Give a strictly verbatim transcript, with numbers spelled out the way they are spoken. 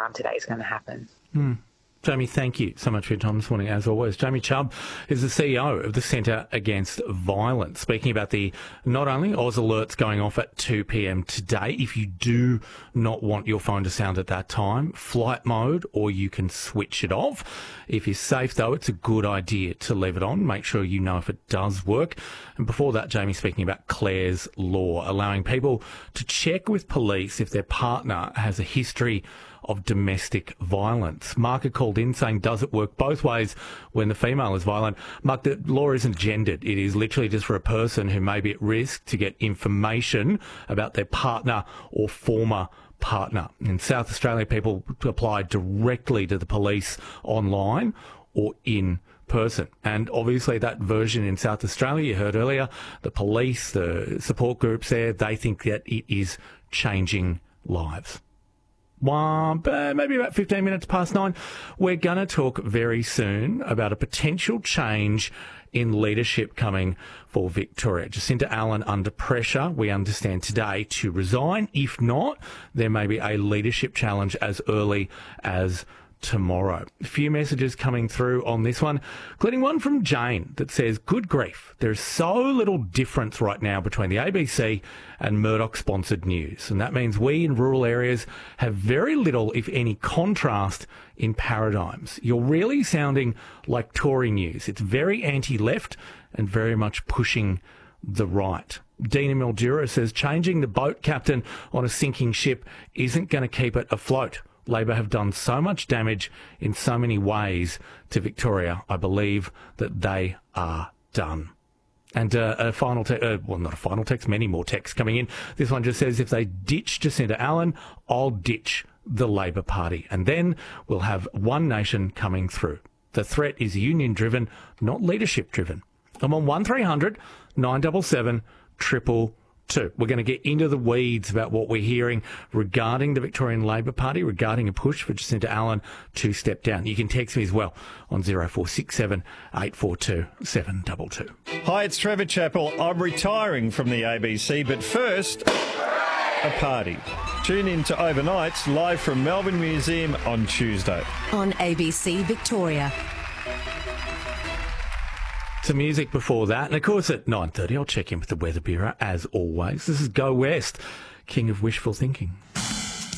um, today is going to happen. Mm. Jamie, thank you so much for your time this morning, as always. Jamie Chubb is the C E O of the Centre Against Violence, speaking about the not only Oz alerts going off at two p.m. today. If you do not want your phone to sound at that time, flight mode, or you can switch it off. If you're safe, though, it's a good idea to leave it on. Make sure you know if it does work. And before that, Jamie speaking about Clare's Law, allowing people to check with police if their partner has a history of domestic violence. Mark had called in saying, does it work both ways when the female is violent? Mark, the law isn't gendered. It is literally just for a person who may be at risk to get information about their partner or former partner. In South Australia, people apply directly to the police online or in person. And obviously that version in South Australia, you heard earlier, the police, the support groups there, they think that it is changing lives. One, maybe about fifteen minutes past nine, we're going to talk very soon about a potential change in leadership coming for Victoria. Jacinta Allen under pressure, we understand today, to resign. If not, there may be a leadership challenge as early as tomorrow. A few messages coming through on this one, including one from Jane that says, good grief, there is so little difference right now between the A B C and Murdoch-sponsored news. And that means we in rural areas have very little, if any, contrast in paradigms. You're really sounding like Tory news. It's very anti-left and very much pushing the right. Dina Mildura says, changing the boat captain on a sinking ship isn't going to keep it afloat. Labor have done so much damage in so many ways to Victoria. I believe that they are done. And uh, a final text, uh, well, not a final text, many more texts coming in. This one just says, if they ditch Jacinta Allen, I'll ditch the Labor Party. And then we'll have One Nation coming through. The threat is union-driven, not leadership-driven. I'm on one three hundred nine seven seven triple two. We're going to get into the weeds about what we're hearing regarding the Victorian Labor Party, regarding a push for Jacinta Allen to step down. You can text me as well on zero four six seven eight four two seven two two. Hi, it's Trevor Chappell. I'm retiring from the A B C, but first, a party. Tune in to Overnights live from Melbourne Museum on Tuesday. On A B C Victoria. Some music before that, and of course at nine thirty I'll check in with the Weather Bureau as always. This is Go West, King of Wishful Thinking.